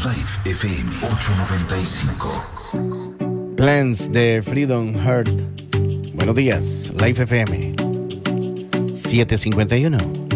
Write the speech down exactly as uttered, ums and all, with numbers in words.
Life F M ochocientos noventa y cinco. Plans de Freedom Heart. Buenos días, Life F M. setecientos cincuenta y uno.